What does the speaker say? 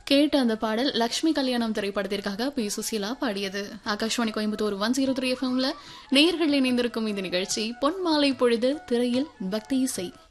கேட்ட அந்த பாடல் லக்ஷ்மி கல்யாணம் திரைப்படத்திற்காக பி சுசீலா பாடியது. ஆகாஷ்வாணி கோயம்புத்தூர் 103 FM நேயர்கள் இணைந்திருக்கும் இந்த நிகழ்ச்சி பொன் மாலை பொழுது திரையில் பக்தி இசை.